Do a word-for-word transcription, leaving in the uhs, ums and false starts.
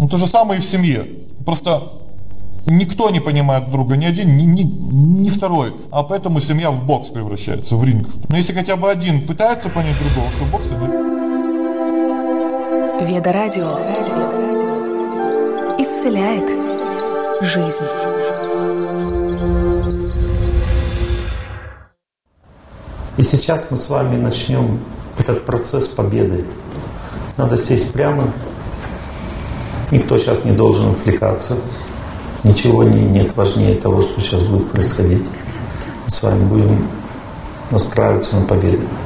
Ну, то же самое и в семье. Просто никто не понимает друга, ни один, ни, ни, ни второй. А поэтому семья в бокс превращается, в ринг. Но если хотя бы один пытается понять другого, то бокса нет. Веда Радио исцеляет жизнь. И сейчас мы с вами начнем этот процесс победы. Надо сесть прямо. Никто сейчас не должен отвлекаться. Ничего не, нет важнее того, что сейчас будет происходить. Мы с вами будем настраиваться на победу.